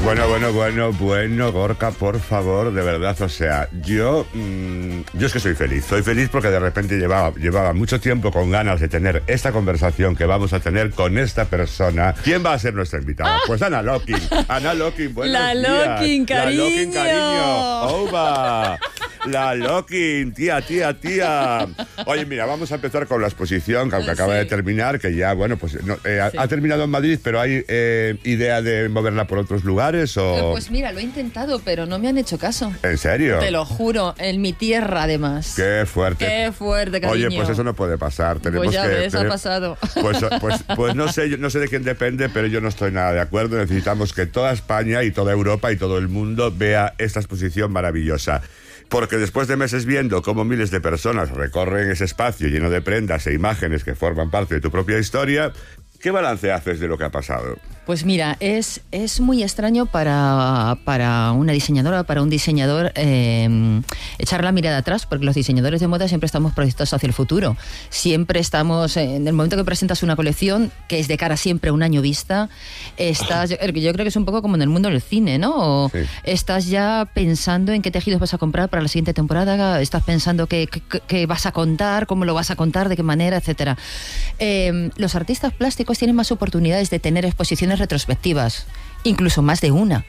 Bueno, Gorka, por favor, de verdad, o sea, yo es que soy feliz porque de repente llevaba mucho tiempo con ganas de tener esta conversación que vamos a tener con esta persona. ¿Quién va a ser nuestra invitada? Pues Ana Lokin, buenos La días. Lokin, cariño. La Lokin, cariño. ¡Oba! La Lokin, tía. Oye, mira, vamos a empezar con la exposición que acaba de terminar, que ya, bueno, pues ha terminado en Madrid, pero hay idea de moverla por otros lugares o... Pues mira, lo he intentado, pero no me han hecho caso. ¿En serio? Te lo juro, en mi tierra además. Qué fuerte, cariño. Oye, pues eso no puede pasar. Pues ya ves, ha pasado. Pues no sé de quién depende, pero yo no estoy nada de acuerdo. Necesitamos que toda España y toda Europa y todo el mundo vea esta exposición maravillosa. Porque después de meses viendo cómo miles de personas recorren ese espacio lleno de prendas e imágenes que forman parte de tu propia historia, ¿qué balance haces de lo que ha pasado? Pues mira, es muy extraño para una diseñadora, para un diseñador echar la mirada atrás, porque los diseñadores de moda siempre estamos proyectados hacia el futuro. Siempre estamos, en el momento que presentas una colección, que es de cara siempre a un año vista, yo creo que es un poco como en el mundo del cine, ¿no? Sí. Estás ya pensando en qué tejidos vas a comprar para la siguiente temporada, estás pensando qué vas a contar, cómo lo vas a contar, de qué manera, etcétera. Los artistas plásticos tienen más oportunidades de tener exposiciones retrospectivas, incluso más de una.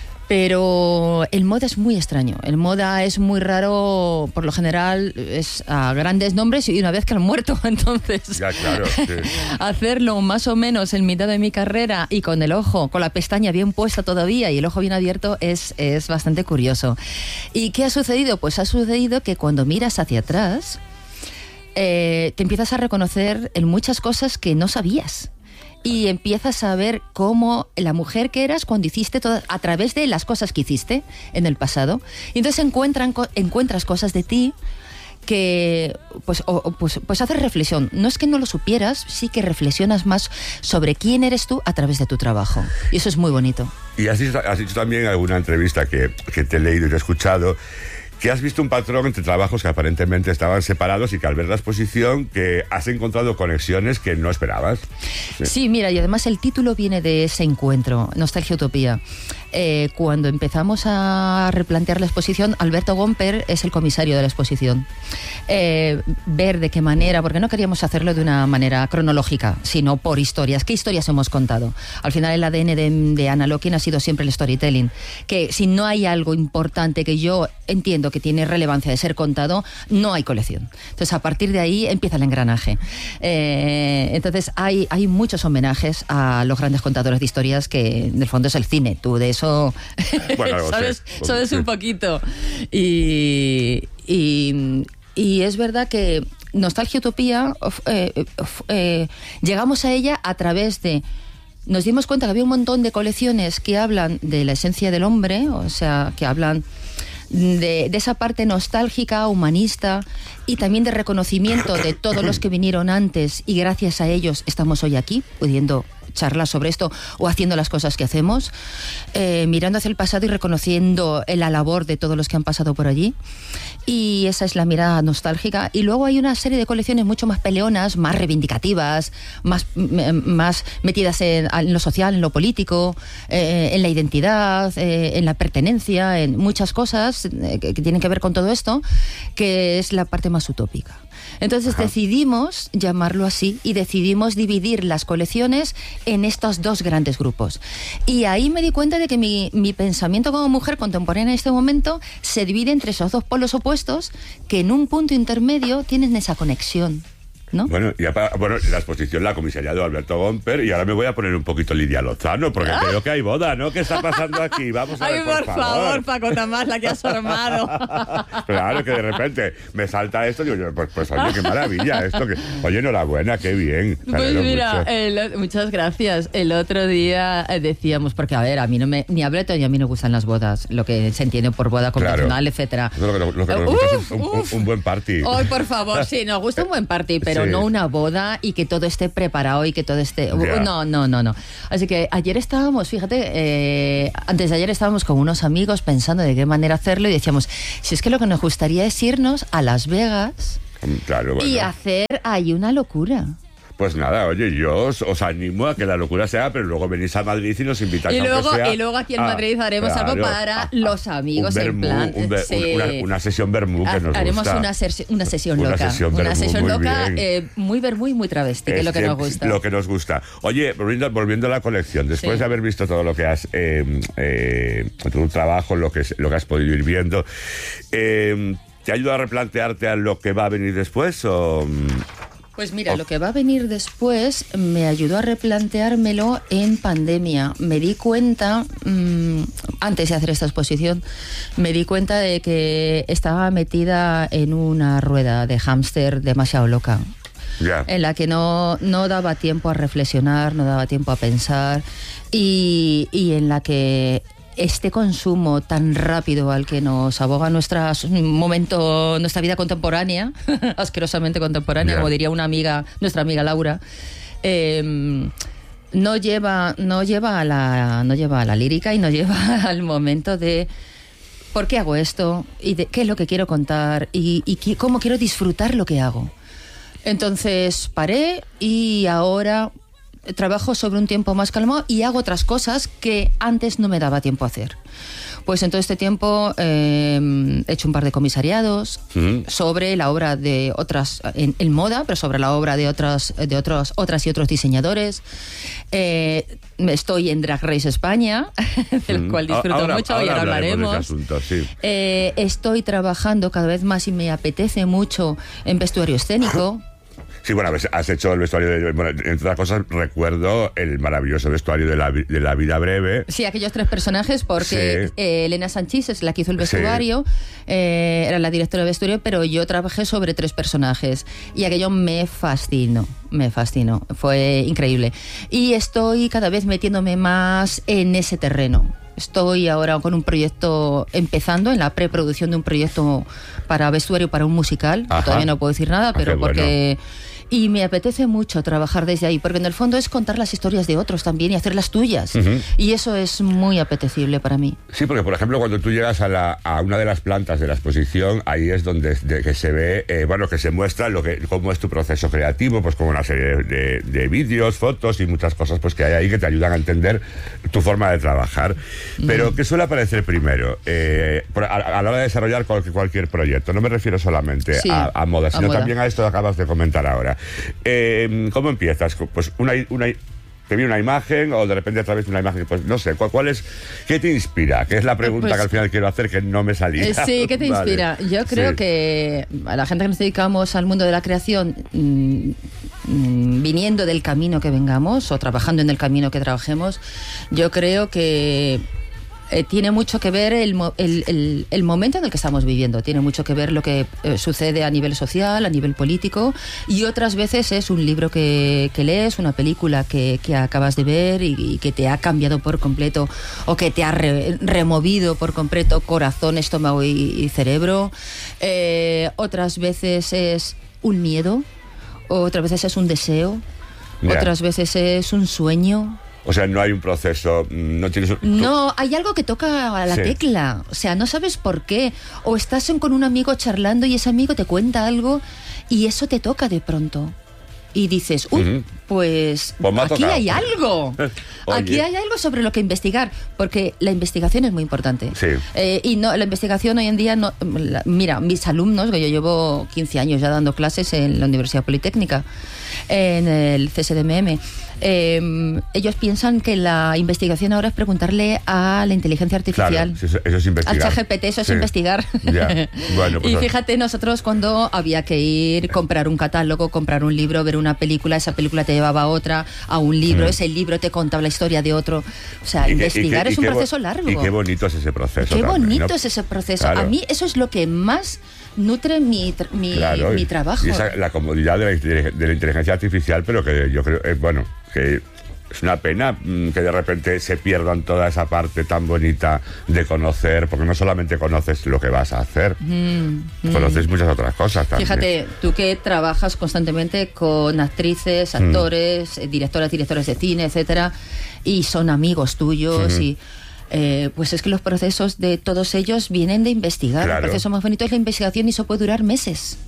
Pero el moda es muy extraño. El moda es muy raro, por lo general es a grandes nombres y una vez que han muerto. Entonces, ya, claro, sí. Hacerlo más o menos en mitad de mi carrera y con la pestaña bien puesta todavía y el ojo bien abierto es bastante curioso. ¿Y qué ha sucedido? Pues ha sucedido que cuando miras hacia atrás te empiezas a reconocer en muchas cosas que no sabías. Y empiezas a ver cómo la mujer que eras cuando hiciste todo, a través de las cosas que hiciste en el pasado. Y entonces encuentras cosas de ti que pues haces reflexión. No es que no lo supieras, sí que reflexionas más sobre quién eres tú a través de tu trabajo. Y eso es muy bonito. Y has dicho también en alguna entrevista que te he leído y te he escuchado, que has visto un patrón entre trabajos que aparentemente estaban separados y que al ver la exposición que has encontrado conexiones que no esperabas. Sí, mira, y además el título viene de ese encuentro, Nostalgia Utopía. Cuando empezamos a replantear la exposición, Alberto Gomper es el comisario de la exposición. Ver de qué manera, porque no queríamos hacerlo de una manera cronológica, sino por historias. ¿Qué historias hemos contado? Al final el ADN de Ana Lokin ha sido siempre el storytelling, que si no hay algo importante que yo entiendo que tiene relevancia de ser contado, no hay colección. Entonces a partir de ahí empieza el engranaje. Entonces hay muchos homenajes a los grandes contadores de historias, que en el fondo es el cine. Tú de eso bueno, sabes un poquito. Y es verdad que Nostalgia Utopía llegamos a ella a través de... Nos dimos cuenta que había un montón de colecciones que hablan de la esencia del hombre, o sea, que hablan de esa parte nostálgica, humanista, y también de reconocimiento de todos los que vinieron antes, y gracias a ellos estamos hoy aquí, pudiendo charlar sobre esto o haciendo las cosas que hacemos, mirando hacia el pasado y reconociendo la labor de todos los que han pasado por allí. Y esa es la mirada nostálgica. Y luego hay una serie de colecciones mucho más peleonas, más reivindicativas, más metidas en lo social, en lo político, en la identidad, en la pertenencia, en muchas cosas que tienen que ver con todo esto, que es la parte más utópica. Entonces decidimos llamarlo así y decidimos dividir las colecciones en estos dos grandes grupos. Y ahí me di cuenta de que mi pensamiento como mujer contemporánea en este momento se divide entre esos dos polos opuestos que en un punto intermedio tienen esa conexión, ¿no? Bueno, la exposición la ha comisariado Alberto Gomper y ahora me voy a poner un poquito Lidia Lozano porque creo que hay boda, ¿no? ¿Qué está pasando aquí? Vamos a ver, por favor, Paco Tamás, la que has armado. Claro, que de repente me salta esto, digo yo, pues oye, qué maravilla esto, oye, enhorabuena, qué bien. Pues mira, muchas gracias. El otro día decíamos, porque a ver, a mí ni a Breton ni a mí nos gustan las bodas, lo que se entiende por boda convencional, etcétera. Lo que nos gusta es un buen party. Hoy, por favor, sí, nos gusta un buen party, pero no una boda y que todo esté preparado y que todo esté... No. Así que ayer estábamos, fíjate, antes de ayer estábamos con unos amigos pensando de qué manera hacerlo y decíamos, si es que lo que nos gustaría es irnos a Las Vegas y hacer ahí una locura. Pues nada, oye, yo os animo a que la locura sea, pero luego venís a Madrid y nos invitáis. Y luego aquí en Madrid haremos algo para los amigos, en plan. Una sesión vermú que nos haremos gusta. una sesión loca. Una sesión loca, muy vermú y muy travesti, que es lo que nos gusta. Lo que nos gusta. Oye, volviendo a la colección, después de haber visto todo lo que has, tu trabajo, lo que has podido ir viendo, ¿te ayuda a replantearte a lo que va a venir después o...? Pues mira, lo que va a venir después me ayudó a replanteármelo en pandemia. Me di cuenta, antes de hacer esta exposición, me di cuenta de que estaba metida en una rueda de hámster demasiado loca. Yeah. En la que no daba tiempo a reflexionar, no daba tiempo a pensar y en la que este consumo tan rápido al que nos aboga nuestra vida contemporánea, asquerosamente contemporánea, como diría nuestra amiga Laura, no lleva a la lírica y no lleva al momento de ¿por qué hago esto? Y de qué es lo que quiero contar y cómo quiero disfrutar lo que hago. Entonces paré y ahora trabajo sobre un tiempo más calmado y hago otras cosas que antes no me daba tiempo a hacer. Pues en todo este tiempo he hecho un par de comisariados sobre la obra de otras, en moda, pero sobre la obra de otras y otros diseñadores. Estoy en Drag Race España, del cual disfruto mucho y ahora hablaremos. De ese asunto, sí. Estoy trabajando cada vez más y me apetece mucho en vestuario escénico. Sí, bueno, has hecho el vestuario bueno, entre otras cosas, recuerdo el maravilloso vestuario de la vida breve. Sí, aquellos 3 personajes, porque Elena Sanchís es la que hizo el vestuario, era la directora de vestuario, pero yo trabajé sobre 3 personajes y aquello me fascinó, fue increíble. Y estoy cada vez metiéndome más en ese terreno. Estoy ahora con un proyecto, empezando en la preproducción de un proyecto para vestuario, para un musical. Todavía no puedo decir nada, pero porque... Bueno. Y me apetece mucho trabajar desde ahí, porque en el fondo es contar las historias de otros también y hacer las tuyas. Y eso es muy apetecible para mí. Sí, porque por ejemplo cuando tú llegas a una de las plantas de la exposición, ahí es donde que se ve, que se muestra cómo es tu proceso creativo, pues como una serie de vídeos, fotos y muchas cosas pues que hay ahí que te ayudan a entender tu forma de trabajar. Pero ¿qué suele aparecer primero a la hora de desarrollar cualquier proyecto? No me refiero solamente a moda, sino también a esto que acabas de comentar ahora. ¿Cómo empiezas? Pues te viene una imagen o de repente a través de una imagen, pues no sé, ¿qué te inspira? Que es la pregunta que al final quiero hacer, que no me salía. Sí, ¿qué te inspira? Yo creo que a la gente que nos dedicamos al mundo de la creación, viniendo del camino que vengamos o trabajando en el camino que trabajemos, yo creo que tiene mucho que ver el momento en el que estamos viviendo, tiene mucho que ver lo que sucede a nivel social, a nivel político, y otras veces es un libro que lees, una película que acabas de ver y que te ha cambiado por completo o que te ha removido por completo corazón, estómago y cerebro. Otras veces es un miedo, otras veces es un deseo, otras veces es un sueño. O sea, no hay un proceso, No, hay algo que toca a la tecla. O sea, no sabes por qué. O estás con un amigo charlando y ese amigo te cuenta algo y eso te toca de pronto. Y dices, pues aquí hay algo. Aquí hay algo sobre lo que investigar, porque la investigación es muy importante. Sí. Y no, la investigación hoy en día, mira, mis alumnos, que yo llevo 15 años ya dando clases en la Universidad Politécnica, en el CSDMM, ellos piensan que la investigación ahora es preguntarle a la inteligencia artificial. Claro, eso es investigar. Al ChatGPT, eso es investigar. Ya. Bueno, pues y fíjate, nosotros cuando había que ir, comprar un catálogo, comprar un libro, ver una película, esa película te llevaba a otra, a un libro, ese libro te contaba la historia de otro. O sea, investigar es un proceso largo. Y qué bonito es ese proceso. Qué también, bonito ¿no? es ese proceso. Claro. A mí eso es lo que más nutre mi trabajo. Y la comodidad de la inteligencia artificial, pero que yo creo, que es una pena que de repente se pierdan toda esa parte tan bonita de conocer, porque no solamente conoces lo que vas a hacer, conoces muchas otras cosas también. Fíjate, tú que trabajas constantemente con actrices, actores, directoras de cine, etcétera, y son amigos tuyos y... pues es que los procesos de todos ellos vienen de investigar. Claro. El proceso más bonito es la investigación y eso puede durar meses.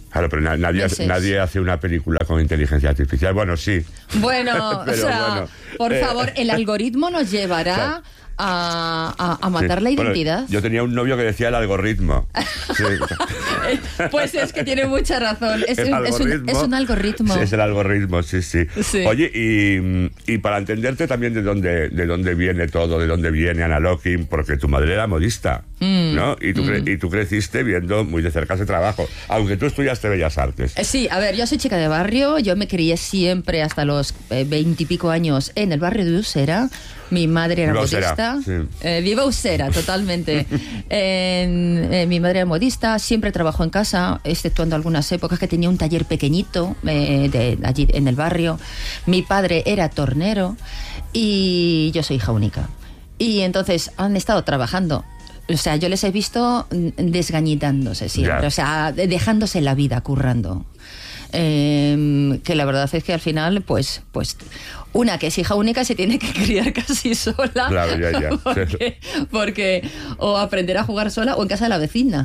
Claro, pero nadie hace una película con inteligencia artificial. Bueno, sí. Bueno, o sea, bueno, por favor, el algoritmo nos llevará a matar la identidad. Bueno, yo tenía un novio que decía el algoritmo. Sí. Pues es que tiene mucha razón. Es un algoritmo. Sí, es el algoritmo, sí. Oye, y para entenderte también de dónde viene todo, de dónde viene Ana Locking, porque tu madre era modista, ¿no? Y tú creciste viendo muy de cerca ese trabajo, aunque tú estudiaste Bellas Artes. Sí, a ver, yo soy chica de barrio, yo me crié siempre hasta los 20 y pico años en el barrio de Usera. Mi madre era modista. Sí. Viva Usera, totalmente. Mi madre era modista, siempre trabajó en casa, exceptuando algunas épocas que tenía un taller pequeñito allí en el barrio. Mi padre era tornero y yo soy hija única. Y entonces han estado trabajando. O sea, yo les he visto desgañitándose siempre, o sea, dejándose la vida, currando. Que la verdad es que al final, pues una que es hija única se tiene que criar casi sola. Claro, ya. Porque o aprender a jugar sola o en casa de la vecina.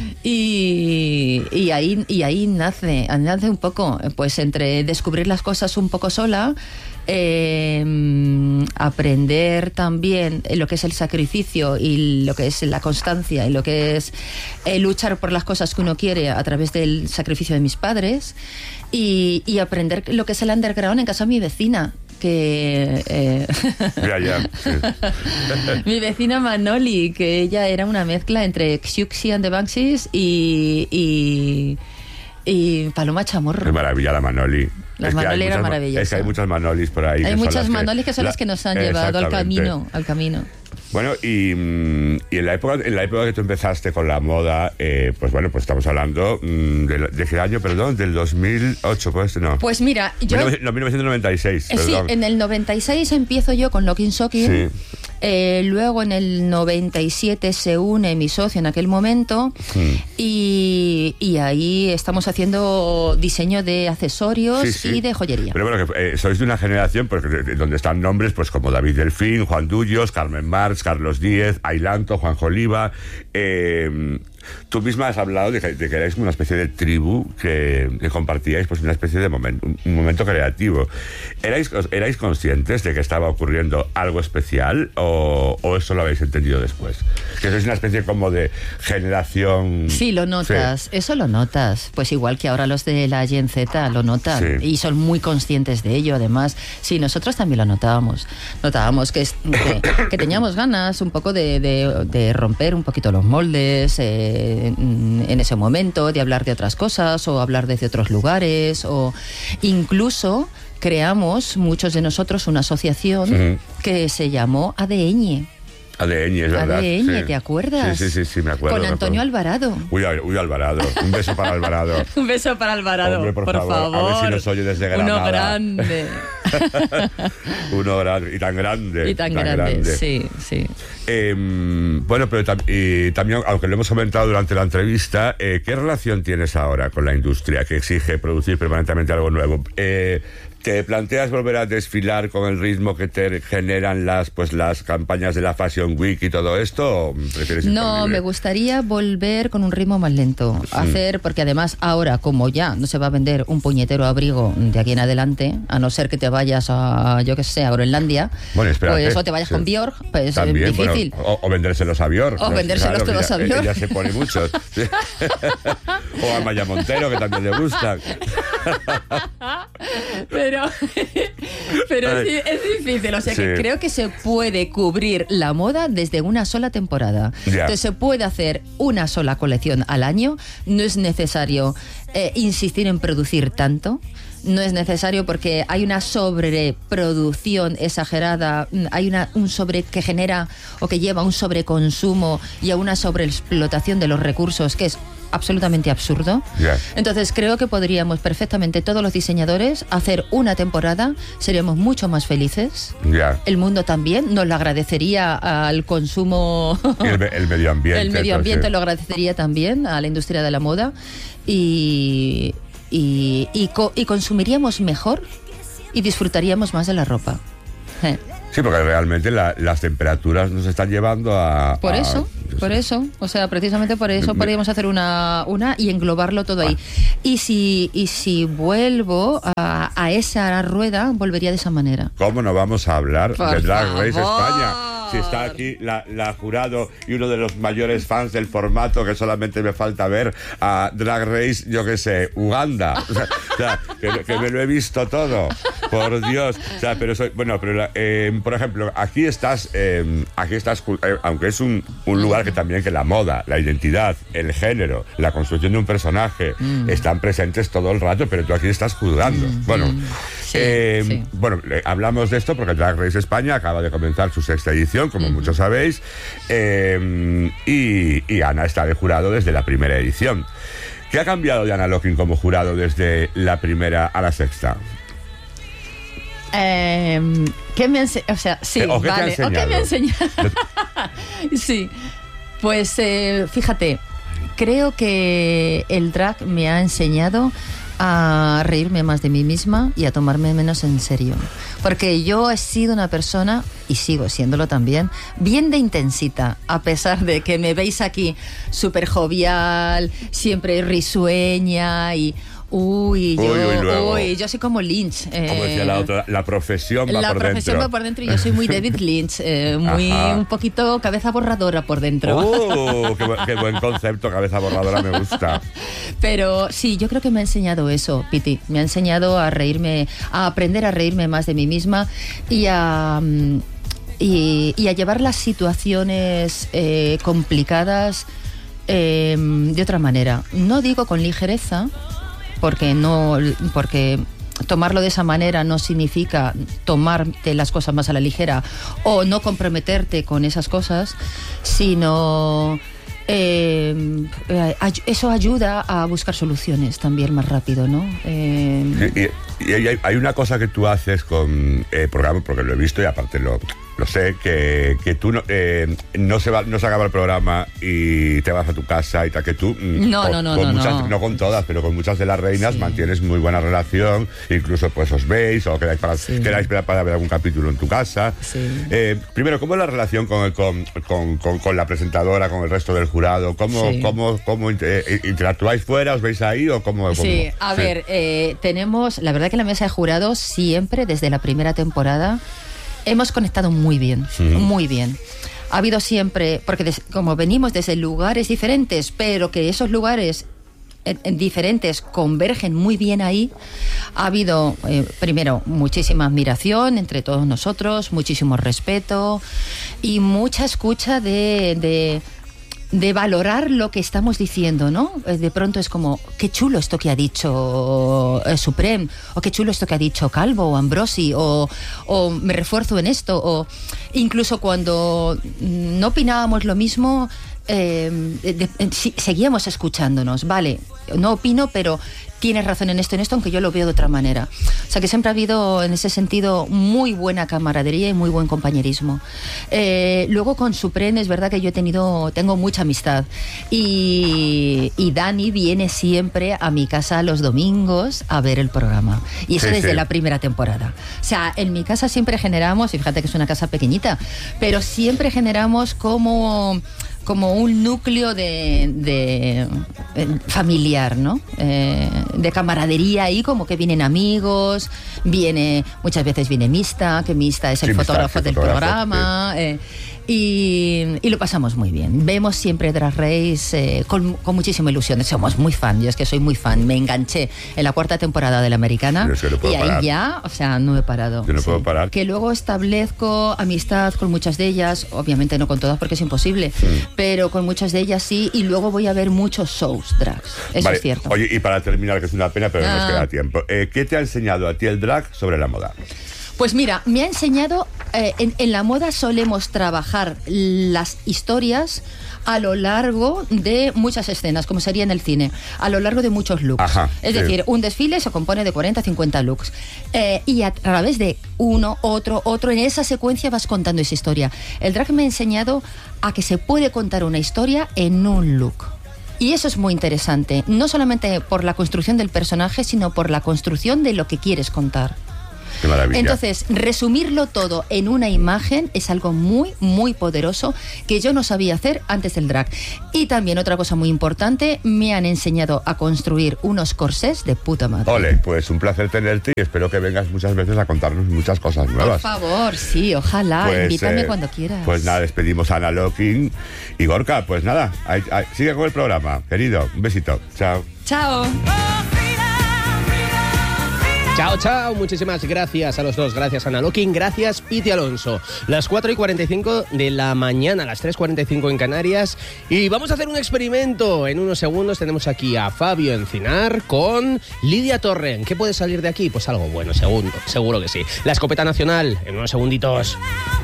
Y ahí nace un poco, pues entre descubrir las cosas un poco sola, aprender también lo que es el sacrificio y lo que es la constancia y lo que es luchar por las cosas que uno quiere a través del sacrificio de mis padres y aprender lo que es el underground en casa de mi vecina. Sí. Mi vecina Manoli, que ella era una mezcla entre Xuxi and the Banshees y Paloma Chamorro. Qué maravilla la Manoli. La Manoli era maravillosa. Es que hay muchas Manolis por ahí. Hay muchas Manolis que son las que nos han llevado al camino. Bueno, y en la época que tú empezaste con la moda, pues estamos hablando de qué año, perdón, del 2008, pues no. Pues mira, yo... 1996, perdón. Sí, en el 96 empiezo yo con Locking Socking. Sí. Luego en el 97 se une mi socio en aquel momento y ahí estamos haciendo diseño de accesorios y de joyería. Pero bueno, que sois de una generación donde están nombres pues como David Delfín, Juan Dullos, Carmen Marx, Carlos Díez, Ailanto, Juanjo Oliva. Tú misma has hablado de que erais una especie de tribu que compartíais pues una especie de un momento creativo. ¿Erais conscientes de que estaba ocurriendo algo especial o eso lo habéis entendido después? Que sois una especie como de generación... Sí, lo notas, eso lo notas. Pues igual que ahora los de la Gen Z lo notan y son muy conscientes de ello. Además, sí, nosotros también lo notábamos. Notábamos que teníamos ganas un poco de romper un poquito los moldes, en ese momento, de hablar de otras cosas o hablar desde otros lugares, o incluso creamos muchos de nosotros una asociación que se llamó ADN. ADN, es verdad. ADN, ¿te acuerdas? Sí, me acuerdo. Con Antonio Alvarado. Uy, Alvarado. Un beso para Alvarado. Un beso para Alvarado. Hombre, por favor. A ver si nos oye desde Granada. Uno grande. Uno grande. Y tan grande. Y tan grande, sí. Bueno, pero también, aunque lo hemos comentado durante la entrevista, ¿qué relación tienes ahora con la industria que exige producir permanentemente algo nuevo? ¿Te planteas volver a desfilar con el ritmo que te generan las campañas de la Fashion Week y todo esto? ¿O prefieres No, me gustaría volver con un ritmo más lento. Porque además ahora, como ya no se va a vender un puñetero abrigo de aquí en adelante, a no ser que te vayas a, yo qué sé, a Groenlandia, pues, o te vayas con Björk, pues también, es difícil. O vendérselos a Björk. O vendérselos todos a Björk. Ella se pone muchos. O a Maya Montero, que también le gusta. Pero sí, es difícil, o sea que creo que se puede cubrir la moda desde una sola temporada. Entonces se puede hacer una sola colección al año, no es necesario insistir en producir tanto. No es necesario porque hay una sobreproducción exagerada, hay un sobre que genera o que lleva a un sobreconsumo y a una sobreexplotación de los recursos que es absolutamente absurdo. Entonces creo que podríamos perfectamente todos los diseñadores hacer una temporada, seríamos mucho más felices. El mundo también nos lo agradecería al consumo. El medio ambiente. El medio ambiente lo agradecería también a la industria de la moda y consumiríamos mejor y disfrutaríamos más de la ropa. Sí, porque realmente las temperaturas nos están llevando a... Por eso. Por eso, o sea, precisamente por eso podríamos hacer una y englobarlo todo ahí. Y si vuelvo a esa rueda, volvería de esa manera. ¿Cómo no vamos a hablar de Drag Race España? Si está aquí la jurado y uno de los mayores fans del formato, que solamente me falta ver a Drag Race, yo qué sé, Uganda. O sea, que me lo he visto todo. Por Dios. O sea, pero por ejemplo, aquí estás, aunque es un lugar que también que la moda, la identidad, el género, la construcción de un personaje están presentes todo el rato, pero tú aquí estás juzgando. Bueno, hablamos de esto porque Drag Race España acaba de comenzar su 6ª edición, como muchos sabéis, y Ana está de jurado desde la primera edición. ¿Qué ha cambiado de Ana Locking como jurado desde la primera a la 6ª? ¿Qué me ha enseñado? O sea, sí, ¿O qué vale. te ha enseñado? ¿O qué me ha enseñado? Sí, pues fíjate, creo que el drag me ha enseñado a reírme más de mí misma y a tomarme menos en serio. Porque yo he sido una persona, y sigo siéndolo también, bien de intensita, a pesar de que me veis aquí súper jovial, siempre risueña y... yo soy como Lynch. Como decía la otra, la profesión va por dentro. La profesión va por dentro y yo soy muy David Lynch, un poquito cabeza borradora por dentro. Qué buen concepto, cabeza borradora, me gusta. Pero sí, yo creo que me ha enseñado eso, Piti. Me ha enseñado a reírme, a aprender a reírme más de mí misma y a llevar las situaciones complicadas de otra manera. No digo con ligereza, porque tomarlo de esa manera no significa tomarte las cosas más a la ligera o no comprometerte con esas cosas, sino eso ayuda a buscar soluciones también más rápido, ¿no? Y hay una cosa que tú haces con programa, porque lo he visto y aparte lo sé, que tú no se acaba el programa y te vas a tu casa y tal, que tú no con todas, pero con muchas de las reinas mantienes muy buena relación, incluso pues os veis o quedáis para ver algún capítulo en tu casa. Primero, ¿cómo es la relación con la presentadora, con el resto del jurado? ¿Cómo interactuáis fuera? ¿Os veis ahí o cómo? A ver, tenemos, la verdad que la mesa de jurado siempre, desde la primera temporada, hemos conectado muy bien, muy bien. Ha habido siempre, porque como venimos desde lugares diferentes, pero que esos lugares diferentes convergen muy bien ahí, ha habido, primero, muchísima admiración entre todos nosotros, muchísimo respeto y mucha escucha de valorar lo que estamos diciendo, ¿no? De pronto es como, qué chulo esto que ha dicho Supreme, o qué chulo esto que ha dicho Calvo o Ambrosi, o me refuerzo en esto, o incluso cuando no opinábamos lo mismo, seguíamos escuchándonos, vale, no opino, pero tienes razón en esto, aunque yo lo veo de otra manera. O sea que siempre ha habido en ese sentido muy buena camaradería y muy buen compañerismo. Luego con Supreme es verdad que yo tengo mucha amistad y Dani viene siempre a mi casa los domingos a ver el programa. Y eso desde la primera temporada. O sea, en mi casa siempre generamos, y fíjate que es una casa pequeñita, pero siempre generamos como un núcleo de familiar, ¿no? De camaradería ahí, como que vienen amigos, muchas veces viene Mista, que Mista es el fotógrafo del programa, y lo pasamos muy bien. Vemos siempre Drag Race con muchísima ilusión. Somos muy fan, yo es que soy muy fan. Me enganché en la 4ª temporada de La Americana y ahí ya, o sea, no he parado. Yo no puedo parar. Que luego establezco amistad con muchas de ellas, obviamente no con todas porque es imposible, pero con muchas de ellas sí, y luego voy a ver muchos shows drags. Eso es cierto. Oye, y para terminar, que es una pena, pero nos queda tiempo, ¿qué te ha enseñado a ti el drag sobre la moda? Pues mira, me ha enseñado, en la moda solemos trabajar las historias a lo largo de muchas escenas, como sería en el cine, a lo largo de muchos looks. Es decir, un desfile se compone de 40, 50 looks. Y a través de uno, otro, en esa secuencia vas contando esa historia. El drag me ha enseñado a que se puede contar una historia en un look. Y eso es muy interesante, no solamente por la construcción del personaje, sino por la construcción de lo que quieres contar. Qué maravilla. Entonces, resumirlo todo en una imagen es algo muy, muy poderoso que yo no sabía hacer antes del drag. Y también otra cosa muy importante, me han enseñado a construir unos corsés de puta madre. Ole, pues un placer tenerte y espero que vengas muchas veces a contarnos muchas cosas nuevas. Por favor, sí, ojalá, Pues, invítame cuando quieras. Pues nada, despedimos a Ana Locking y Gorka, pues nada, sigue con el programa, querido, un besito, chao. Chao. Chao, chao. Muchísimas gracias a los dos. Gracias, Ana Locking. Gracias, Piti Alonso. Las 4:45 de la mañana, las 3:45 en Canarias. Y vamos a hacer un experimento. En unos segundos tenemos aquí a Fabio Encinar con Lidia Torren. ¿Qué puede salir de aquí? Pues algo bueno, seguro que sí. La escopeta nacional, en unos segunditos.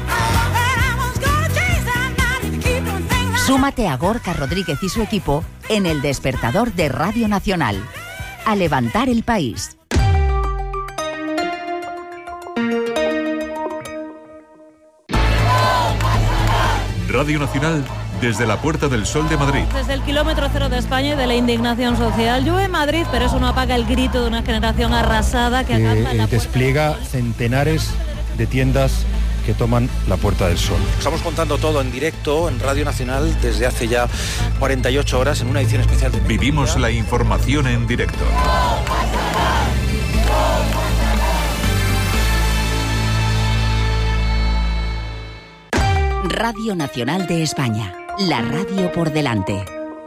Súmate a Gorka Rodríguez y su equipo en El Despertador de Radio Nacional. A levantar el país. Radio Nacional desde la Puerta del Sol de Madrid. Desde el kilómetro cero de España y de la indignación social. Llueve en Madrid, pero eso no apaga el grito de una generación arrasada que acampa en la despliega centenares de tiendas que toman la Puerta del Sol. Estamos contando todo en directo en Radio Nacional desde hace ya 48 horas en una edición especial de... Vivimos la información en directo. Radio Nacional de España, la radio por delante.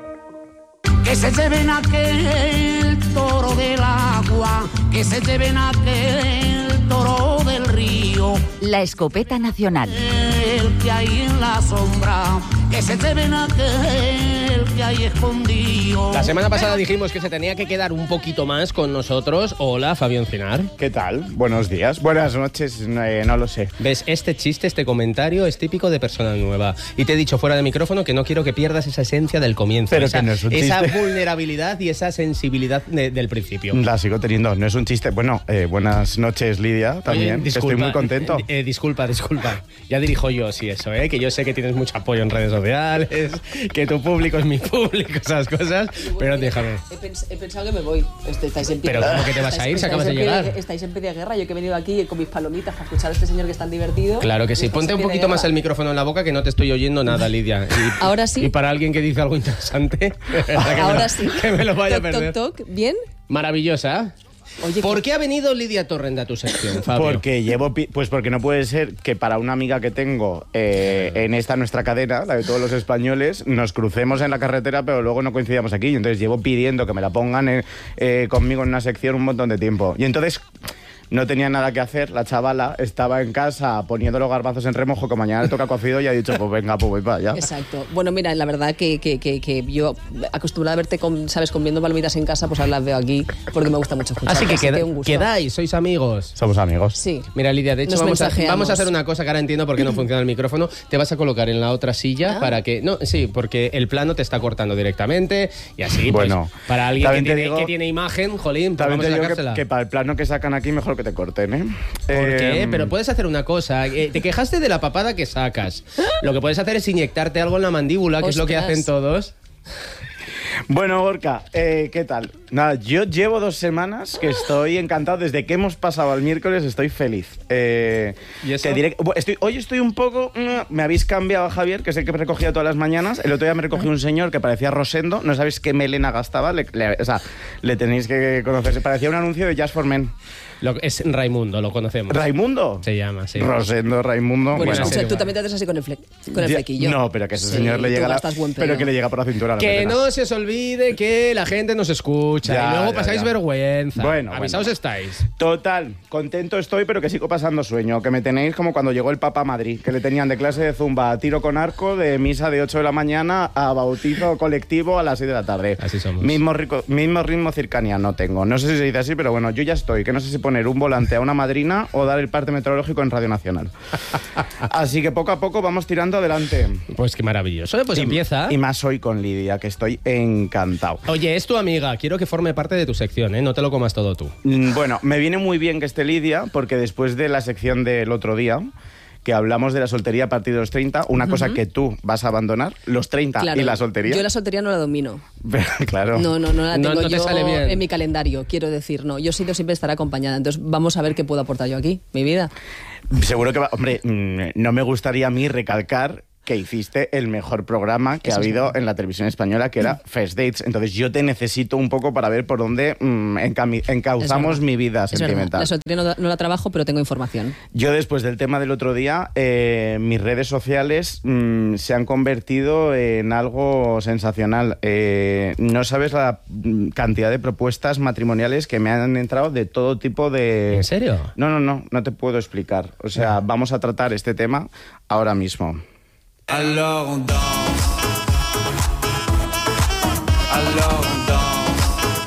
Que se lleven aquel toro del agua, que se lleven aquel toro del río. La escopeta nacional. El que hay en la sombra, que se lleven aquel que hay escondido. La semana pasada dijimos que se tenía que quedar un poquito más con nosotros. Hola, Fabio Encinar. ¿Qué tal? Buenos días, buenas noches, no lo sé. ¿Ves? Este chiste, este comentario es típico de persona nueva. Y te he dicho fuera de micrófono que no quiero que pierdas esa esencia del comienzo. Pero que no es un chiste. Esa vulnerabilidad y esa sensibilidad del principio. La sigo teniendo, no es un chiste. Bueno, buenas noches, Lidia, también. Oye, disculpa, estoy muy contento. Disculpa. Ya dirijo yo, sí, eso, que yo sé que tienes mucho apoyo en redes sociales, que tu público es mi público, esas cosas, pero déjame. He pensado que me voy. Estáis en pie. Pero ¿cómo que te vas a ir si acabas de llegar? Estáis en pie de guerra. Yo que he venido aquí con mis palomitas para escuchar a este señor que es tan divertido. Claro que sí. Ponte un poquito más el micrófono en la boca que no te estoy oyendo nada, Lidia. Ahora sí. Y para alguien que dice algo interesante, ahora sí. Que me lo vaya a perder. Toc, ¿bien? Maravillosa. Oye, ¿por qué ha venido Lidia Torrent a tu sección, Fabio? Porque no puede ser que para una amiga que tengo en esta nuestra cadena, la de todos los españoles, nos crucemos en la carretera, pero luego no coincidamos aquí. Y entonces llevo pidiendo que me la pongan conmigo en una sección un montón de tiempo. Y entonces... no tenía nada que hacer, la chavala estaba en casa poniendo los garbazos en remojo, que mañana le toca cocido y ha dicho, pues venga, pues voy para allá. Exacto. Bueno, mira, la verdad que yo acostumbrada a verte comiendo palomitas en casa, pues ahora las veo aquí porque me gusta mucho escuchar. Así que quedáis, sois amigos. Somos amigos. Sí. Mira, Lidia, de hecho vamos a hacer una cosa que ahora entiendo por qué no funciona el micrófono. Te vas a colocar en la otra silla para que... No, sí, porque el plano te está cortando directamente y así, bueno, pues, para alguien que tiene imagen, jolín, pues vamos a sacársela. Que para el plano que sacan aquí, mejor que te corten, ¿eh? ¿Por qué? Pero puedes hacer una cosa. Te quejaste de la papada que sacas. Lo que puedes hacer es inyectarte algo en la mandíbula, que es lo que hacen todos. Bueno, Gorka, ¿qué tal? Nada, yo llevo 2 semanas que estoy encantado. Desde que hemos pasado al miércoles estoy feliz. ¿Y eso? Hoy estoy un poco... me habéis cambiado a Javier, que es el que me recogía todas las mañanas. El otro día me recogió un señor que parecía Rosendo. No sabéis qué melena gastaba. Le tenéis que conocer. Parecía un anuncio de Just for Men. Es Raimundo, lo conocemos. ¿Raimundo? Se llama, sí. Rosendo, Raimundo. Bueno, escucha, tú también te haces así con el flequillo. No, pero que ese señor le llega pero que le llega por la cintura. Que no se os olvide que la gente nos escucha y luego pasáis vergüenza. Bueno, avisaos estáis. Total, contento estoy, pero que sigo pasando sueño. Que me tenéis como cuando llegó el Papa a Madrid, que le tenían de clase de zumba a tiro con arco, de misa de 8 de la mañana a bautizo colectivo a las 6 de la tarde. Así somos. Mismo ritmo circadiano tengo. No sé si se dice así, pero bueno, yo ya estoy. Que no sé si poner un volante a una madrina o dar el parte meteorológico en Radio Nacional. Así que poco a poco vamos tirando adelante. Pues qué maravilloso. Pues empieza. Y más hoy con Lidia, que estoy encantado. Oye, es tu amiga. Quiero que forme parte de tu sección, ¿eh? No te lo comas todo tú. Bueno, me viene muy bien que esté Lidia, porque después de la sección del otro día, que hablamos de la soltería a partir de los 30, una cosa que tú vas a abandonar, los 30 Claro, y la soltería. Yo la soltería no la domino. Claro. No la tengo no te yo sale bien. en mi calendario, quiero decir, no. Yo siempre estar acompañada, entonces vamos a ver qué puedo aportar yo aquí, mi vida. Seguro que va... Hombre, no me gustaría a mí recalcar que hiciste el mejor programa que Eso ha es habido verdad. en la televisión española, que era First Dates. Entonces yo te necesito un poco para ver por dónde encauzamos Es verdad. mi vida Es verdad. sentimental. La soltería no la trabajo, pero tengo información. Yo después del tema del otro día, mis redes sociales se han convertido en algo sensacional. No sabes la cantidad de propuestas matrimoniales que me han entrado de todo tipo de... ¿En serio? No te puedo explicar. O sea, vamos a tratar este tema ahora mismo. Alors on danse. Alors on danse.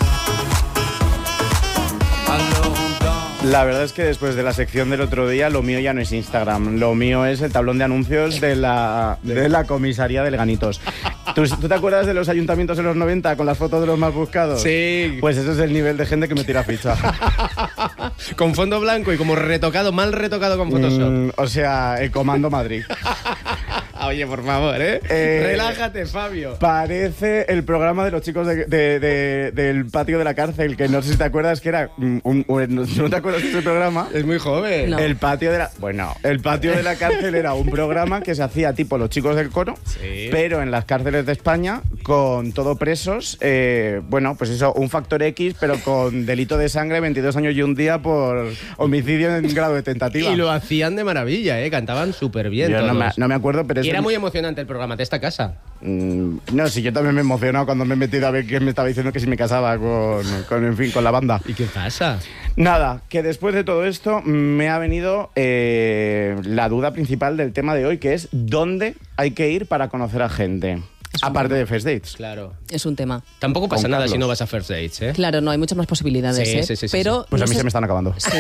Alors on danse. La verdad es que después de la sección del otro día, lo mío ya no es Instagram. Lo mío es el tablón de anuncios de la comisaría de Leganitos. ¿Tú te acuerdas de los ayuntamientos en los 90 con las fotos de los más buscados? Sí. Pues ese es el nivel de gente que me tira ficha. Con fondo blanco y como mal retocado con Photoshop. O sea, el Comando Madrid. Oye, por favor, relájate, Fabio. Parece el programa de los chicos del patio de la cárcel, que no sé si te acuerdas que era... ¿No te acuerdas de ese programa? Es muy joven. No. El patio de la cárcel era un programa que se hacía tipo los chicos del coro, Sí. pero en las cárceles de España, con todo presos, pues eso, un factor X, pero con delito de sangre, 22 años y un día por homicidio en grado de tentativa. Y lo hacían de maravilla, cantaban súper bien. Yo todos. no me acuerdo, pero Y era muy emocionante el programa de esta casa. No, sí, yo también me he emocionado cuando me he metido a ver quién me estaba diciendo que si me casaba con la banda. ¿Y qué pasa? Nada, que después de todo esto me ha venido la duda principal del tema de hoy, que es ¿dónde hay que ir para conocer a gente? Aparte de First Dates. Claro. Es un tema. Tampoco pasa Con nada Carlos. si no vas a First Dates, ¿eh? Claro, no, hay muchas más posibilidades, Sí, sí, pero Pues a no mí sé- se me están acabando. Sí.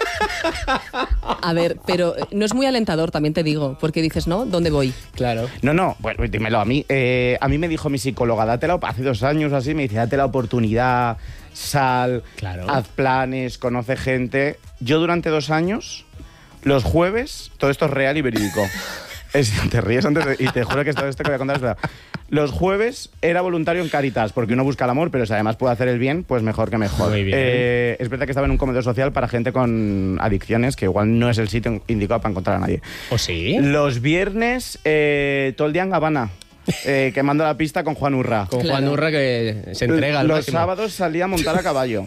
A ver, pero no es muy alentador, también te digo, porque dices, ¿no? ¿Dónde voy? Claro. No, bueno, dímelo a mí. A mí me dijo mi psicóloga, hace 2 años así, me dice, date la oportunidad, sal, Claro. haz planes, conoce gente. Yo durante 2 años, los jueves, todo esto es real y verídico. Te ríes y te juro que esto que voy a contar es verdad. Los jueves era voluntario en Cáritas, porque uno busca el amor, pero si además puede hacer el bien, pues mejor que mejor. Muy bien. Es verdad que estaba en un comedor social para gente con adicciones, que igual no es el sitio indicado para encontrar a nadie. ¿O sí? Los viernes, todo el día en Habana, quemando la pista con Juan Urra. Con Juan Urra que se entrega al Los máximo. sábados salía a montar a caballo.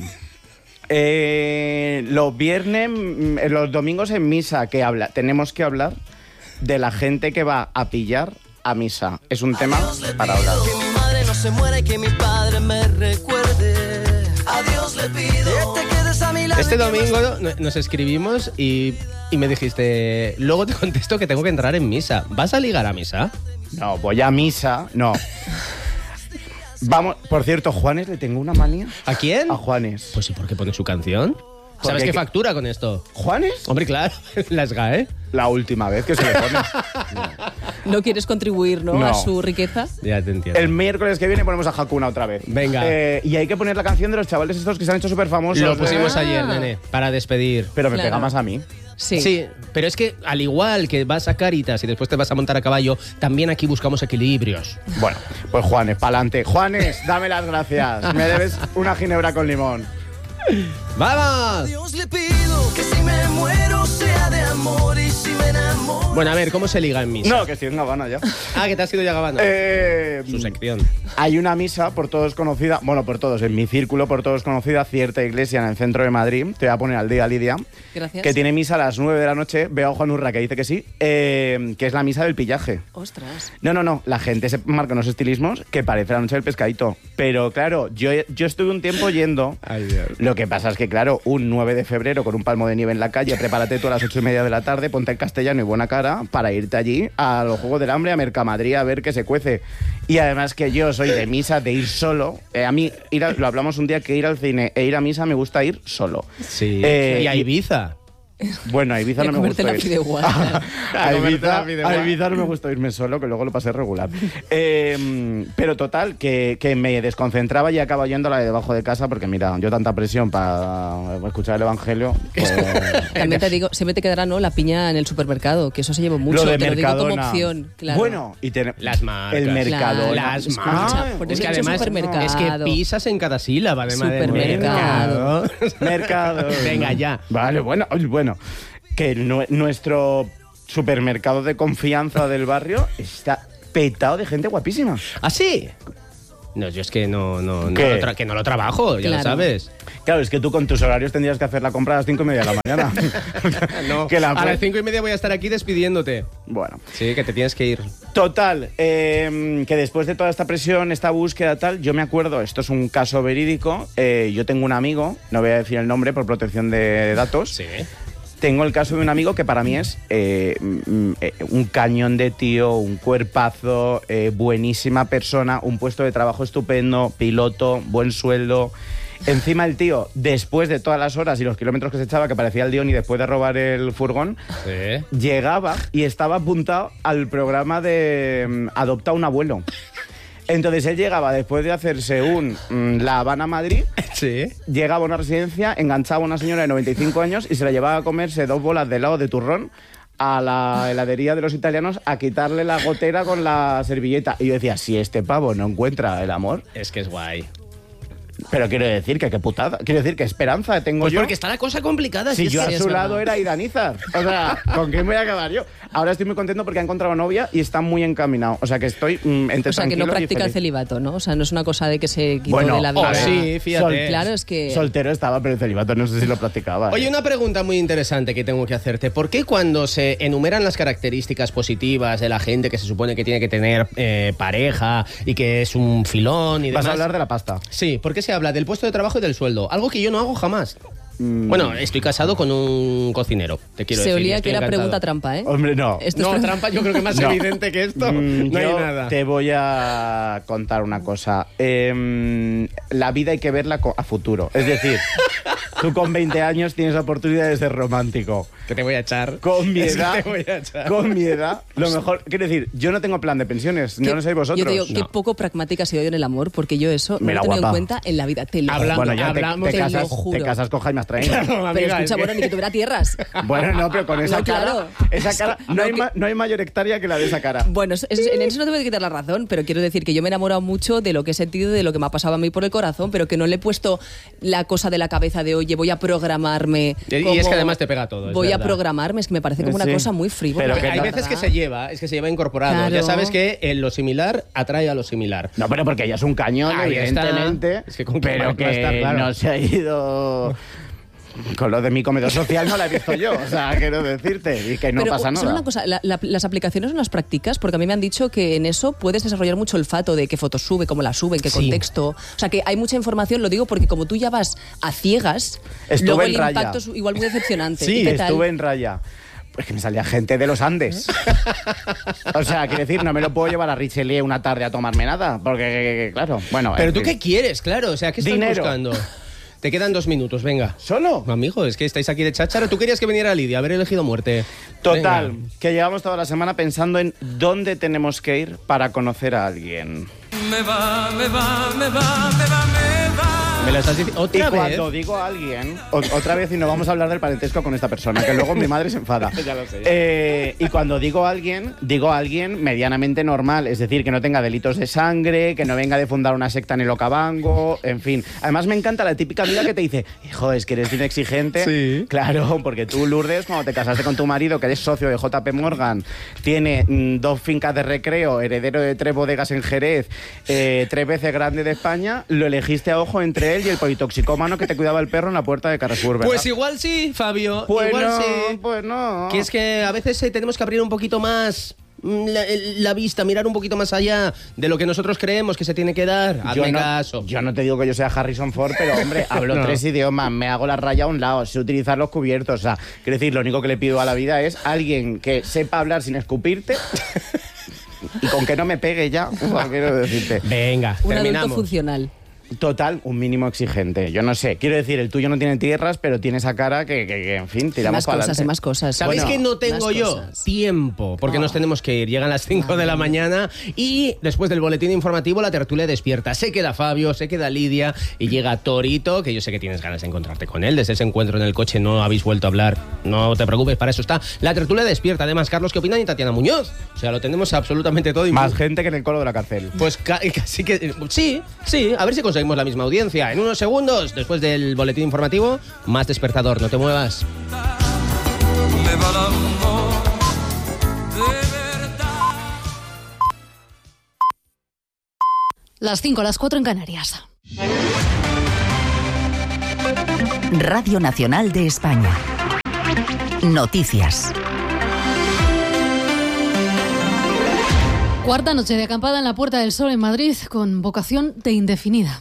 Los viernes, los domingos en misa, tenemos que hablar de la gente que va a pillar a misa. Es un tema para hablar. Que mi madre no se muera y que mi padre me recuerde. A Dios le pido que te quedes a mi lado. Este domingo nos escribimos y me dijiste, luego te contesto que tengo que entrar en misa. ¿Vas a ligar a misa? No, voy a misa, no. Vamos, por cierto, Juanes, le tengo una manía. ¿A quién? A Juanes. Pues ¿y por qué pone su canción? ¿Sabes Porque qué que- factura con esto? ¿Juanes? Hombre, claro, la SGAE. La última vez que se le pone. ¿No quieres contribuir, no, No. a su riqueza? Ya te entiendo. El miércoles que viene ponemos a Hakuna otra vez. Venga. Y hay que poner la canción de los chavales estos que se han hecho súper famosos. Lo pusimos Ah. ayer, nene, para despedir. Pero me Claro. pega más a mí. Sí. Pero es que al igual que vas a Cáritas y después te vas a montar a caballo, también aquí buscamos equilibrios. Bueno, pues Juanes, pa'lante. Juanes, dame las gracias. Me debes una ginebra con limón. ¡Vamos! Dios le pido que si me muero sea de amor y si me enamoro. Bueno, a ver, ¿cómo se liga en misa? No, que estoy en Habana ya. Ah, que te has ido ya Gabana. Su sección. Hay una misa por todos conocida, bueno, por todos, en mi círculo, por todos conocida, cierta iglesia en el centro de Madrid. Te voy a poner al día, Lidia. Gracias. Que tiene misa a las 9 de la noche. Veo a Juan Urra que dice que sí. Que es la misa del pillaje. Ostras. No. La gente se marca unos estilismos que parece la noche del pescadito. Pero claro, yo estuve un tiempo yendo. Ay, Dios. Lo que pasa es que, claro, un 9 de febrero con un palmo de nieve en la calle, prepárate tú a las 8:30 de la tarde, ponte el castellano y buena cara para irte allí a los Juegos del Hambre, a Mercamadrid, a ver qué se cuece. Y además que yo soy de misa, de ir solo. A mí, lo hablamos un día, que ir al cine e ir a misa me gusta ir solo. Sí. Eh, y a Ibiza. Bueno, a Ibiza no me comerte gusta la ir. fideuá. A Ibiza no me gusta irme solo, que luego lo pasé regular. Pero total, que me desconcentraba y acaba yendo a la de debajo de casa, porque mira, yo tanta presión para escuchar el Evangelio. Pues... También te digo, siempre te quedará, ¿no?, la piña en el supermercado, que eso se lleva mucho. Lo de te lo digo como Mercadona. opción, claro. Bueno, y las marcas. El Mercadona. Las Escucha, marcas. porque Es que he dicho además supermercado. es que pisas en cada sílaba, además de Supermercado. Mercado. Venga, ya. Vale, bueno, que nuestro supermercado de confianza del barrio está petado de gente guapísima. ¿Ah, sí? No, yo es que no ¿Qué? que no lo trabajo, ya lo sabes. Claro, es que tú con tus horarios tendrías que hacer la compra a las 5:30 de la mañana. No, Que la a las 5:30 voy a estar aquí despidiéndote. Bueno. Sí, que te tienes que ir. Total, que después de toda esta presión, esta búsqueda tal, yo me acuerdo, esto es un caso verídico, yo tengo un amigo, no voy a decir el nombre por protección de datos. Sí. Tengo el caso de un amigo que para mí es un cañón de tío, un cuerpazo, buenísima persona, un puesto de trabajo estupendo, piloto, buen sueldo. Encima el tío, después de todas las horas y los kilómetros que se echaba, que parecía el Dioni después de robar el furgón, llegaba y estaba apuntado al programa de Adopta un abuelo. Entonces él llegaba después de hacerse La Habana-Madrid, llegaba a una residencia, enganchaba a una señora de 95 años y se la llevaba a comerse 2 bolas de helado de turrón a la heladería de los italianos a quitarle la gotera con la servilleta. Y yo decía, si este pavo no encuentra el amor... Es que es guay. Pero quiero decir que qué putada, quiero decir que esperanza tengo pues yo. porque está la cosa complicada. Si es yo que a es su verdad. lado era Idanizar. O sea, ¿con quién voy a acabar yo? Ahora estoy muy contento porque ha encontrado novia y está muy encaminado. O sea, que estoy entre O sea, que no tranquilo y practica el feliz. celibato, ¿no? O sea, no es una cosa de que se quitó Bueno, de la vida. sí, fíjate. Claro, es que... Soltero estaba, pero el celibato no sé si lo practicaba. Oye, una pregunta muy interesante que tengo que hacerte. ¿Por qué cuando se enumeran las características positivas de la gente que se supone que tiene que tener pareja y que es un filón y demás... Vas a hablar de la pasta. Sí, ¿por qué se habla del puesto de trabajo y del sueldo? Algo que yo no hago jamás. Bueno, estoy casado con un cocinero, te quiero Se decir. olía estoy que era encantado. pregunta trampa, ¿eh? Hombre, no. Esto es Trampa yo creo que más No. evidente que esto no hay Yo nada. te voy a contar una cosa. La vida hay que verla a futuro. Es decir, tú con 20 años tienes la oportunidad de ser romántico. Que te voy a echar. Con mi Es que edad, te voy a echar. con mi edad, lo mejor... Quiero decir, yo no tengo plan de pensiones, no lo sabéis vosotros. Yo te digo, No. qué poco pragmática he sido yo en el amor, porque yo eso no Mira, lo he tenido guapa. en cuenta en la vida. Te lo Bueno, ya hablamos, te lo juro. casas con Jaime Astraín. Pero escucha, bueno, ni que tuviera tierras. Bueno, no, pero con esa No, cara, claro. esa cara no, hay no hay mayor hectárea que la de esa cara. Bueno, en eso no te voy a quitar la razón, pero quiero decir que yo me he enamorado mucho de lo que he sentido, de lo que me ha pasado a mí por el corazón, pero que no le he puesto la cosa de la cabeza de, oye, voy a programarme. Y es que además te pega todo. es Voy a verdad. programarme, es que me parece como una Sí. cosa muy frívola. Pero Porque hay la veces que verdad. se lleva incorporado. Claro. Ya sabes que lo similar atrae a lo similar. No, pero porque ella es un cañón, Ahí está. evidentemente. Es que con pero Marc va a que estar, claro. no se ha ido... Con lo de mi comedor social no la he visto yo. O sea, quiero decirte. Y que no Pero pasa solo nada. una cosa, las aplicaciones no las practicas, porque a mí me han dicho que en eso puedes desarrollar mucho olfato de qué fotos sube, cómo las sube, en qué Sí. contexto. O sea, que hay mucha información, lo digo porque como tú ya vas a ciegas, Estuve luego en el Raya. impacto es igual muy decepcionante. Sí, ¿Y qué tal? estuve en Raya. Pues que me salía gente de los Andes. O sea, quiero decir, no me lo puedo llevar a Richelieu una tarde a tomarme nada. Porque, claro, bueno. Pero en tú fin. qué quieres, claro. O sea, ¿qué estás Dinero. buscando? Te quedan 2 minutos, venga. ¿Solo? Amigo, es que estáis aquí de cháchara. Tú querías que viniera Lidia, haber elegido muerte. Total, Venga. que llevamos toda la semana pensando en dónde tenemos que ir para conocer a alguien. ¿Me lo estás diciendo Y otra vez? cuando digo a alguien, otra vez, y no vamos a hablar del parentesco con esta persona, que luego mi madre se enfada. Ya lo sé. Y cuando digo a alguien medianamente normal, es decir, que no tenga delitos de sangre, que no venga de fundar una secta en el Okavango, en fin. Además me encanta la típica amiga que te dice, hijo, es que eres bien exigente. Sí. Claro, porque tú, Lourdes, cuando te casaste con tu marido, que eres socio de JP Morgan, tiene 2 fincas de recreo, heredero de 3 bodegas en Jerez, 3 veces grande de España, lo elegiste a ojo entre él y el politoxicómano que te cuidaba el perro en la puerta de Carrefour, ¿verdad? Pues igual sí, Fabio. Pues igual no, sí. pues no. Que es que a veces tenemos que abrir un poquito más la vista, mirar un poquito más allá de lo que nosotros creemos que se tiene que dar. Hazme caso. Yo no te digo que yo sea Harrison Ford, pero hombre, hablo No. 3 idiomas, me hago la raya a un lado, sé utilizar los cubiertos. O sea, quiero decir, lo único que le pido a la vida es alguien que sepa hablar sin escupirte y con que no me pegue ya. O sea, quiero decirte. Venga, Un adulto terminamos. funcional. Total, un mínimo exigente. Yo no sé, quiero decir, el tuyo no tiene tierras, pero tiene esa cara que en fin, tiramos para adelante. Más cosas. ¿Sabéis que no tengo yo tiempo? Porque nos tenemos que ir. Llegan las 5 de la mañana y después del boletín informativo la tertulia despierta. Se queda Fabio, se queda Lidia y llega Torito, que yo sé que tienes ganas de encontrarte con él. Desde ese encuentro en el coche no habéis vuelto a hablar. No te preocupes, para eso está la tertulia despierta. Además, Carlos, ¿qué opinan? Y Tatiana Muñoz. O sea, lo tenemos absolutamente todo. Más gente que en el colo de la cárcel. Pues casi que... Sí, a ver si conseguimos la misma audiencia. En unos segundos, después del boletín informativo, más despertador. No te muevas. Las 5, las 4 en Canarias. Radio Nacional de España. Noticias. Cuarta noche de acampada en la Puerta del Sol en Madrid con vocación de indefinida.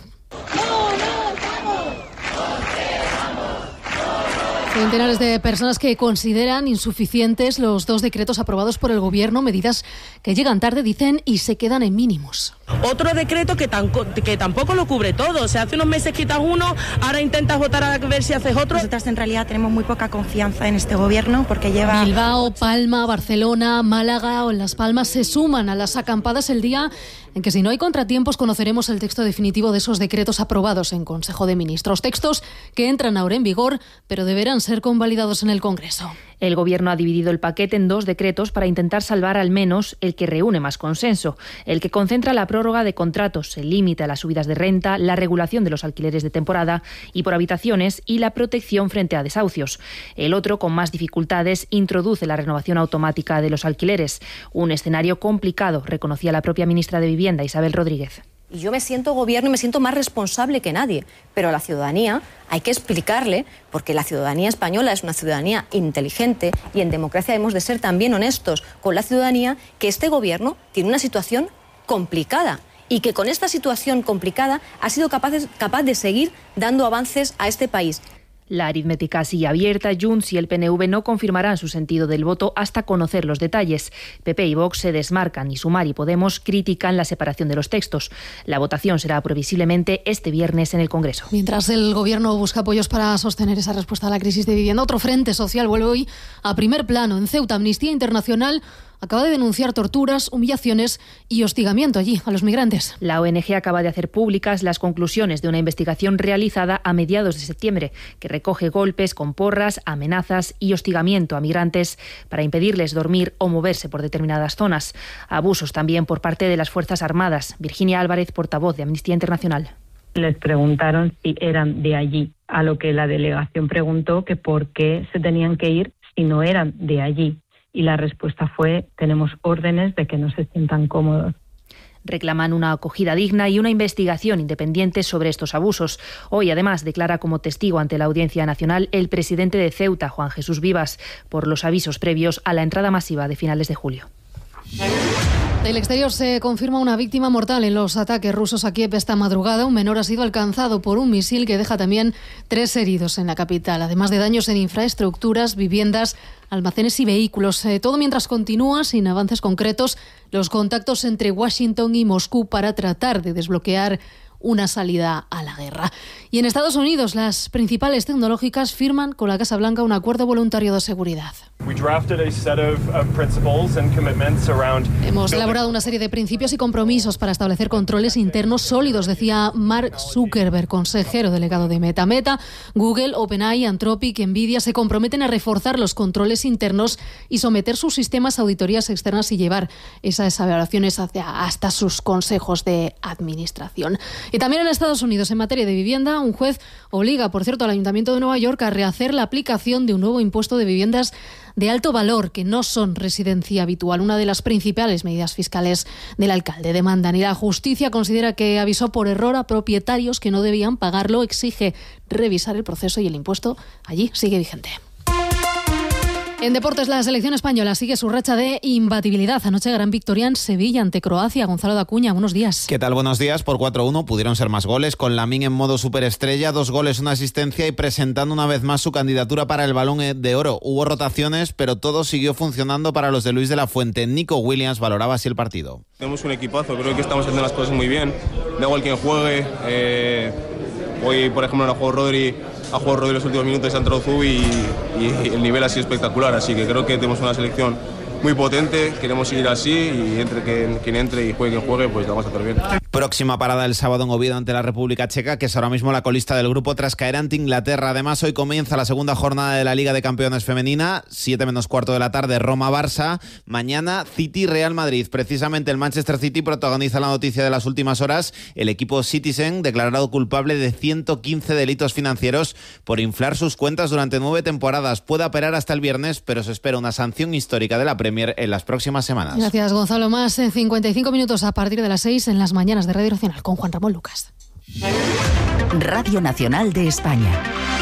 Centenares de personas que consideran insuficientes los 2 decretos aprobados por el Gobierno, medidas que llegan tarde, dicen, y se quedan en mínimos. Otro decreto que tampoco lo cubre todo. O sea, hace unos meses quitas uno, ahora intentas votar a ver si haces otro. Nosotras en realidad tenemos muy poca confianza en este Gobierno porque lleva... Bilbao, Palma, Barcelona, Málaga o Las Palmas se suman a las acampadas el día en que, si no hay contratiempos, conoceremos el texto definitivo de esos decretos aprobados en Consejo de Ministros. Textos que entran ahora en vigor, pero deberán ser convalidados en el Congreso. El Gobierno ha dividido el paquete en 2 decretos para intentar salvar al menos el que reúne más consenso, el que concentra la prórroga de contratos, el límite a las subidas de renta, la regulación de los alquileres de temporada y por habitaciones y la protección frente a desahucios. El otro, con más dificultades, introduce la renovación automática de los alquileres, un escenario complicado, reconocía la propia ministra de Vivienda, Isabel Rodríguez. Y yo me siento gobierno y me siento más responsable que nadie, pero a la ciudadanía hay que explicarle, porque la ciudadanía española es una ciudadanía inteligente y en democracia hemos de ser también honestos con la ciudadanía, que este gobierno tiene una situación complicada y que con esta situación complicada ha sido capaz de seguir dando avances a este país. La aritmética sigue abierta. Junts y el PNV no confirmarán su sentido del voto hasta conocer los detalles. PP y Vox se desmarcan y Sumar y Podemos critican la separación de los textos. La votación será previsiblemente este viernes en el Congreso. Mientras el Gobierno busca apoyos para sostener esa respuesta a la crisis de vivienda, otro frente social vuelve hoy a primer plano. En Ceuta, Amnistía Internacional acaba de denunciar torturas, humillaciones y hostigamiento allí a los migrantes. La ONG acaba de hacer públicas las conclusiones de una investigación realizada a mediados de septiembre, que recoge golpes con porras, amenazas y hostigamiento a migrantes para impedirles dormir o moverse por determinadas zonas. Abusos también por parte de las Fuerzas Armadas. Virginia Álvarez, portavoz de Amnistía Internacional. Les preguntaron si eran de allí, a lo que la delegación preguntó que por qué se tenían que ir si no eran de allí. Y la respuesta fue: tenemos órdenes de que no se sientan cómodos. Reclaman una acogida digna y una investigación independiente sobre estos abusos. Hoy, además, declara como testigo ante la Audiencia Nacional el presidente de Ceuta, Juan Jesús Vivas, por los avisos previos a la entrada masiva de finales de julio. Del exterior se confirma una víctima mortal en los ataques rusos a Kiev esta madrugada. Un menor ha sido alcanzado por un misil que deja también 3 heridos en la capital, además de daños en infraestructuras, viviendas, almacenes y vehículos. Todo mientras continúa, sin avances concretos, los contactos entre Washington y Moscú para tratar de desbloquear una salida a la guerra. Y en Estados Unidos, las principales tecnológicas firman con la Casa Blanca un acuerdo voluntario de seguridad. Hemos elaborado una serie de principios y compromisos para establecer controles internos sólidos, decía Mark Zuckerberg, consejero delegado de Meta. Meta, Google, OpenAI, Anthropic, Nvidia se comprometen a reforzar los controles internos y someter sus sistemas a auditorías externas y llevar esas evaluaciones hasta sus consejos de administración. Y también en Estados Unidos, en materia de vivienda, un juez obliga, por cierto, al Ayuntamiento de Nueva York a rehacer la aplicación de un nuevo impuesto de viviendas de alto valor que no son residencia habitual, una de las principales medidas fiscales del alcalde. Demandan y la justicia considera que avisó por error a propietarios que no debían pagarlo, exige revisar el proceso y el impuesto allí sigue vigente. En deportes, la selección española sigue su racha de imbatibilidad. Anoche gran victoria en Sevilla ante Croacia. Gonzalo Dacuña, buenos días. ¿Qué tal? Buenos días. Por 4-1 pudieron ser más goles, con Lamine en modo superestrella, 2 goles, 1 asistencia y presentando una vez más su candidatura para el Balón de Oro. Hubo rotaciones, pero todo siguió funcionando para los de Luis de la Fuente. Nico Williams valoraba así el partido. Tenemos un equipazo, creo que estamos haciendo las cosas muy bien. Da igual quien juegue. Hoy, por ejemplo, ha jugado Rodri los últimos minutos, ha entrado Zubi y el nivel ha sido espectacular. Así que creo que tenemos una selección muy potente, queremos seguir así y entre quien entre y juegue quien juegue, pues la vamos a hacer bien. Próxima parada el sábado en Oviedo ante la República Checa, que es ahora mismo la colista del grupo tras caer ante Inglaterra. Además, hoy comienza la segunda jornada de la Liga de Campeones Femenina, 7:15 de la tarde, Roma-Barça. Mañana, City-Real Madrid. Precisamente el Manchester City protagoniza la noticia de las últimas horas. El equipo Citizen, declarado culpable de 115 delitos financieros por inflar sus cuentas durante 9 temporadas. Puede apelar hasta el viernes, pero se espera una sanción histórica de la Premier en las próximas semanas. Gracias, Gonzalo. Más en 55 minutos a partir de las 6 en las mañanas de Radio Nacional con Juan Ramón Lucas. Radio Nacional de España.